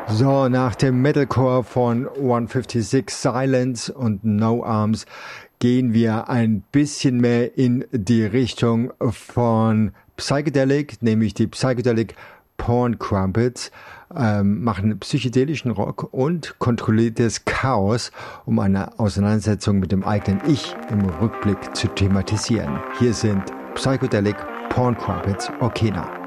So, nach dem Metalcore von 156 Silence und No Arms gehen wir ein bisschen mehr in die Richtung von Psychedelic, nämlich die Psychedelic Porn Crumpets, machen psychedelischen Rock und kontrolliertes Chaos, um eine Auseinandersetzung mit dem eigenen Ich im Rückblick zu thematisieren. Hier sind Psychedelic Porn Crumpets Okena.